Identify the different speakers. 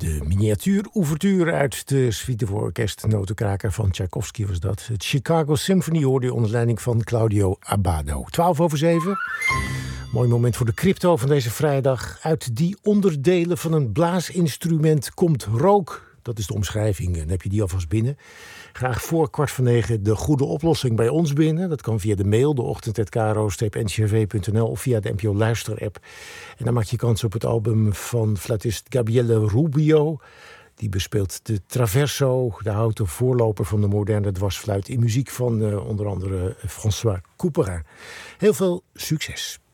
Speaker 1: De miniatuur-ouverture uit de suite voor orkest Notenkraker van Tchaikovsky was dat. Het Chicago Symphony hoorde je onder leiding van Claudio Abbado. 7:12. Mooi moment voor de crypto van deze vrijdag. Uit die onderdelen van een blaasinstrument komt rook. Dat is de omschrijving. Dan heb je die alvast binnen. Graag voor 8:45 de goede oplossing bij ons binnen. Dat kan via de mail, deochtend@kro-ncrv.nl of via de NPO Luister-app. En dan maak je kans op het album van fluitist Gabriele Rubio. Die bespeelt de Traverso, de houten voorloper van de moderne dwarsfluit, in muziek van onder andere François Couperin. Heel veel succes.